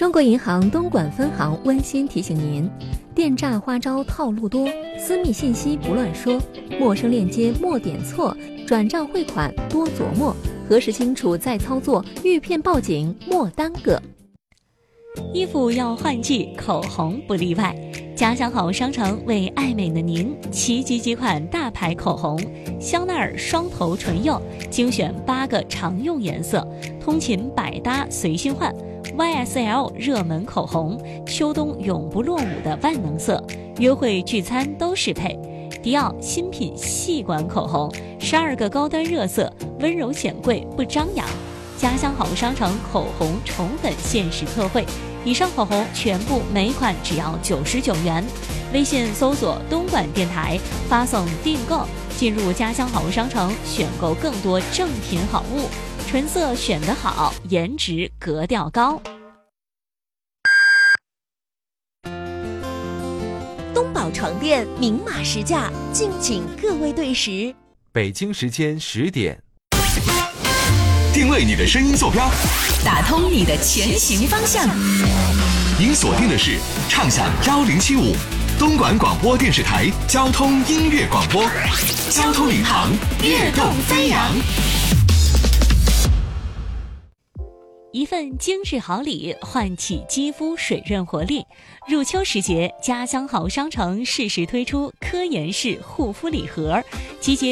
中国银行东莞分行温馨提醒您：电诈花招套路多，私密信息不乱说，陌生链接莫点错，转账汇款多琢磨，核实清楚再操作，遇骗报警莫耽搁。 衣服要换季，口红不例外。家乡好商城为爱美的您齐集几款大牌口红：香奈儿双头唇釉，精选8个常用颜色，通勤百搭随心换。YSL 热门口红，秋冬永不落伍的万能色，约会聚餐都适配。迪奥新品细管口红，12个高端热色，温柔显贵不张扬。家乡好商城口红宠粉限时特惠，以上口红全部每款只要99元。微信搜索东莞电台，发送订购，进入家乡好商城，选购更多正品好物，纯色选得好，颜值格调高。 东宝床垫明码实价，敬请各位对时。 北京时间10点。 定位你的声音坐标， 打通你的前行方向。 您锁定的是畅享1075东莞广播电视台交通音乐广播，交通领航，跃动飞扬。 一份精致好礼，唤起肌肤水润活力。入秋时节，家乡好商城适时推出科颜氏护肤礼盒，集结